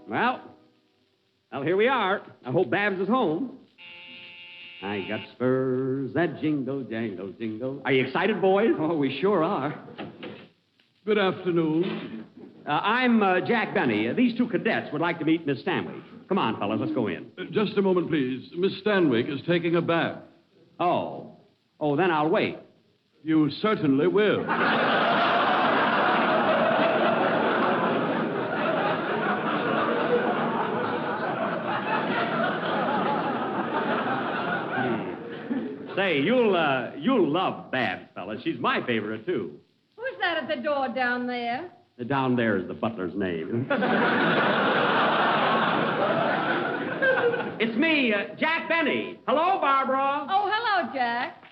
Well, here we are. I hope Babs is home. I got spurs that jingle, jangle, jingle. Are you excited, boys? Oh, we sure are. Good afternoon. I'm Jack Benny. These two cadets would like to meet Miss Stanwyck. Come on, fellas, let's go in. Just a moment, please. Miss Stanwyck is taking a bath. Oh, then I'll wait. You certainly will. Say, you'll love Babs, fellas. She's my favorite, too. Who's that at the door down there? Down there is the butler's name. It's me, Jack Benny. Hello, Barbara. Oh, hello, Jack.